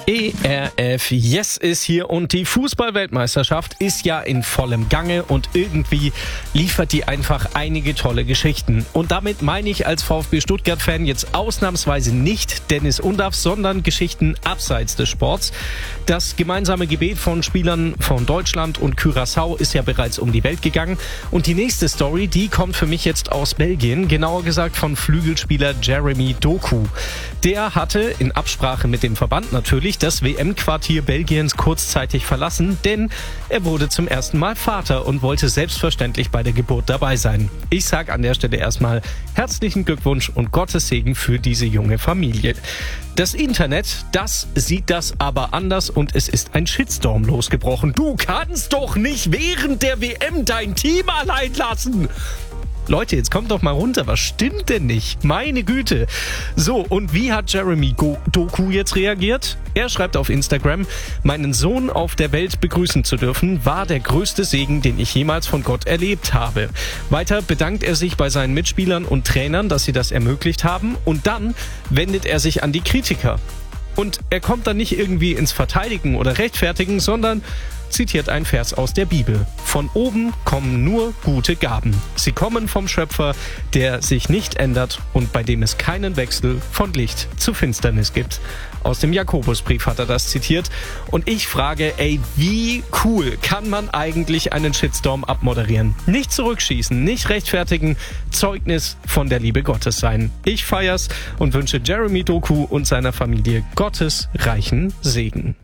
ERF Yes ist hier und die Fußball-Weltmeisterschaft ist ja in vollem Gange und irgendwie liefert die einfach einige tolle Geschichten. Und damit meine ich als VfB Stuttgart-Fan jetzt ausnahmsweise nicht Dennis Undaff, sondern Geschichten abseits des Sports. Das gemeinsame Gebet von Spielern von Deutschland und Curaçao ist ja bereits um die Welt gegangen. Und die nächste Story, die kommt für mich jetzt aus Belgien, genauer gesagt von Flügelspieler Jeremy Doku. Der hatte in Absprache mit dem Verband natürlich das WM-Quartier Belgiens kurzzeitig verlassen, denn er wurde zum ersten Mal Vater und wollte selbstverständlich bei der Geburt dabei sein. Ich sage an der Stelle erstmal herzlichen Glückwunsch und Gottes Segen für diese junge Familie. Das Internet, das sieht das aber anders und es ist ein Shitstorm losgebrochen. Du kannst doch nicht während der WM dein Team allein lassen! Leute, jetzt kommt doch mal runter, was stimmt denn nicht? Meine Güte. So, und wie hat Jeremy Doku jetzt reagiert? Er schreibt auf Instagram: Meinen Sohn auf der Welt begrüßen zu dürfen, war der größte Segen, den ich jemals von Gott erlebt habe. Weiter bedankt er sich bei seinen Mitspielern und Trainern, dass sie das ermöglicht haben, und dann wendet er sich an die Kritiker. Und er kommt dann nicht irgendwie ins Verteidigen oder Rechtfertigen, sondern zitiert einen Vers aus der Bibel. Von oben kommen nur gute Gaben. Sie kommen vom Schöpfer, der sich nicht ändert und bei dem es keinen Wechsel von Licht zu Finsternis gibt. Aus dem Jakobusbrief hat er das zitiert. Und ich frage, wie cool kann man eigentlich einen Shitstorm abmoderieren? Nicht zurückschießen, nicht rechtfertigen, Zeugnis von der Liebe Gottes sein. Ich feier's und wünsche Jeremy Doku und seiner Familie Gottes reichen Segen.